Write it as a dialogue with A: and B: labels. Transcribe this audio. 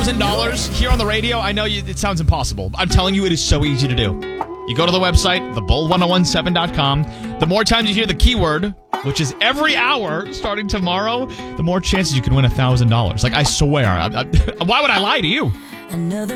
A: $1,000 here on the radio. I know it sounds impossible. I'm telling you, it is so easy to do. You go to the website, thebull1017.com. The more times you hear the keyword, which is every hour starting tomorrow, the more chances you can win $1,000. Like, I swear. Why would I lie to you?
B: Another